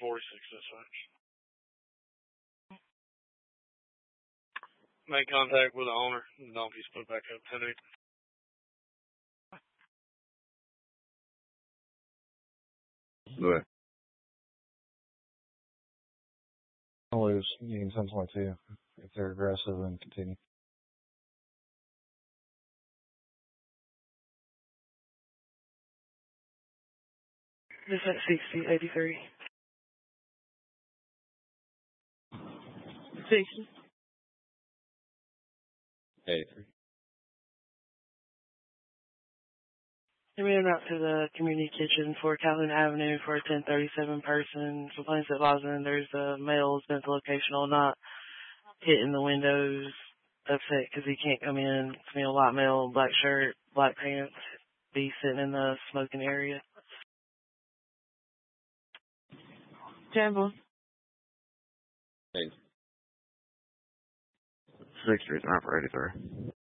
dispatch. Make contact with the owner. The donkey's put back up 10-8. Go ahead. I'll lose. You can 10.2 if they're aggressive and continue. This at 6083. 60. 83. They made him out to the community kitchen for Calhoun Avenue for a 1037 person. Complaints advising there's a male who's been at the location all night, hitting the windows, upset because he can't come in. It's white male, black shirt, black pants, be sitting in the smoking area. Campbell. 6 Street, for 83.